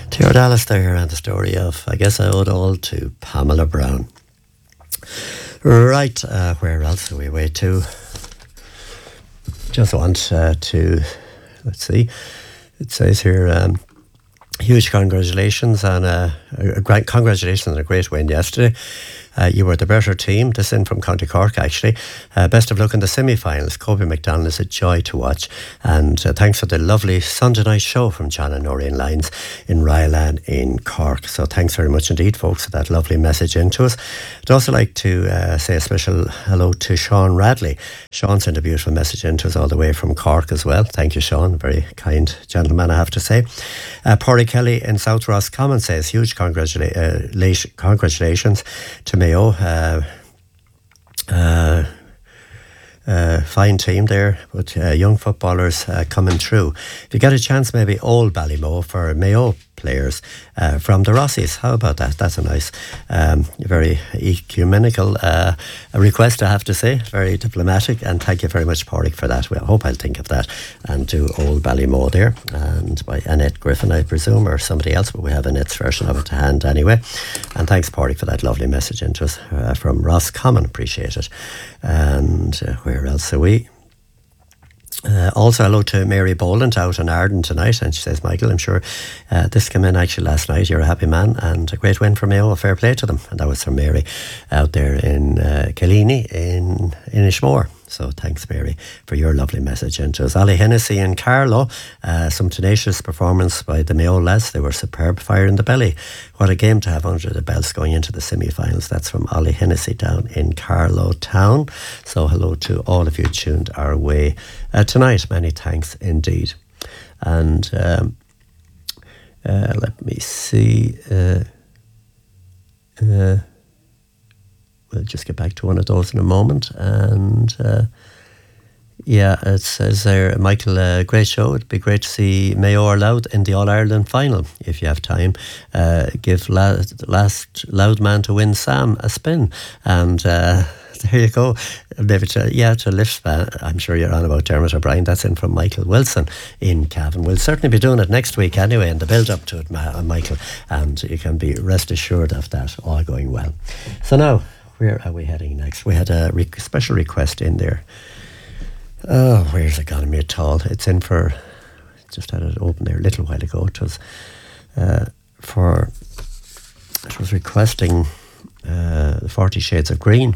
Tara Dallas there, and the story of I Guess I Owe It All to Pamela Brown. Right, where else are we away to? Just want to, let's see, it says here, huge congratulations on congratulations on a great win yesterday. You were the better team. This in from County Cork, actually. Best of luck in the semi-finals. Kobe McDonald is a joy to watch. And thanks for the lovely Sunday night show from John and Noreen Lyons in Ryland in Cork. So thanks very much indeed, folks, for that lovely message into us. I'd also like to say a special hello to Sean Radley. Sean sent a beautiful message into us all the way from Cork as well. Thank you, Sean. Very kind gentleman, I have to say. Porry Kelly in South Roscommon says huge congratulations to Mayo. Fine team there, but young footballers coming through. If you get a chance, maybe old Ballymo for Mayo players from the Rossies. How about that? That's a nice, very ecumenical request, I have to say. Very diplomatic, and thank you very much, Porrick, for that. Well, I hope I'll think of that and do old Ballymo there, and by Annette Griffin, I presume, or somebody else, but we have Annette's version of it to hand anyway. And thanks, Porrick, for that lovely message into us from Roscommon. Appreciate it. And where else are we? Also hello to Mary Boland out in Arden tonight, and she says, Michael, I'm sure this came in actually last night. You're a happy man, and a great win for Mayo. Fair play to them. And that was from Mary out there in Killeen in Ishmore. So thanks, Mary, for your lovely message. And to us, Ollie Hennessy and Carlow, some tenacious performance by the Mayo lads. They were superb, fire in the belly. What a game to have under the belts going into the semi-finals. That's from Ollie Hennessy down in Carlow Town. So hello to all of you tuned our way tonight. Many thanks indeed. And let me see. We'll just get back to one of those in a moment. And it says there, Michael, great show. It'd be great to see Mayo or Louth in the All-Ireland final if you have time. Give last Louth man to win Sam a spin. And there you go. Maybe to lift, I'm sure you're on about Dermot O'Brien. That's in from Michael Wilson in Cavan. We'll certainly be doing it next week anyway, in the build-up to it, Michael. And you can be rest assured of that, all going well. So now, where are we heading next? We had a special request in there. Oh, where's it gone? Me at all. It's in for, just had it open there a little while ago. It was requesting the 40 Shades of Green.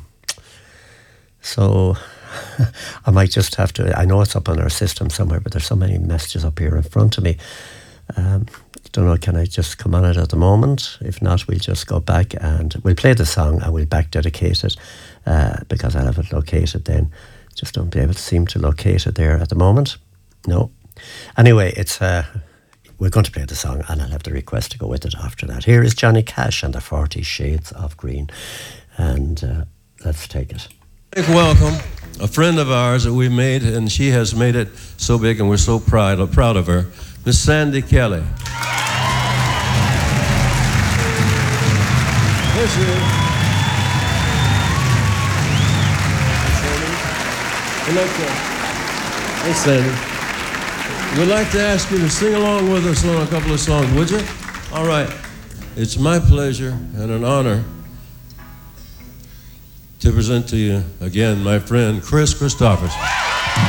So I might just have to, I know it's up on our system somewhere, but there's so many messages up here in front of me. Don't know, can I just come on it at the moment? If not, we'll just go back and we'll play the song and we'll back dedicate it because I'll have it located then. Just don't be able to seem to locate it there at the moment. No. Anyway, it's we're going to play the song and I'll have the request to go with it after that. Here is Johnny Cash and the 40 Shades of Green. And let's take it. Welcome a friend of ours that we made, and she has made it so big, and we're so proud of her, Miss Sandy Kelly. There she is. Hey, Sandy. We'd like to ask you to sing along with us on a couple of songs, would you? All right. It's my pleasure and an honor to present to you again my friend Chris Christopherson.